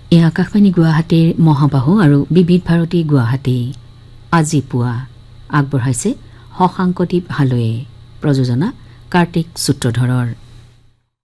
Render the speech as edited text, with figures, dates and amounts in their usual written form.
এই আকাশবাণী গুৱাহাটীৰ মহাবাহু আৰু বিবিধ ভাৰতী গুৱাহাটী আজি পুৱা আগবঢ়াইছে শশাংকদীপ হালৈয়ে প্ৰযোজনা কাৰ্তিক সূত্ৰধৰৰ